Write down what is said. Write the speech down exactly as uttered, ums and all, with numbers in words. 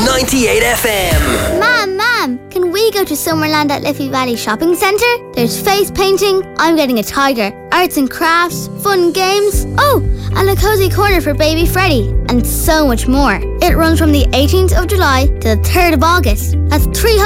ninety-eight F M. Mom, Mom, can we go to Summerland at Liffey Valley Shopping Centre? There's face painting, I'm getting a tiger, arts and crafts, fun games, oh, and a cosy corner for baby Freddie, and so much more. It runs from the eighteenth of July to the third of August. That's three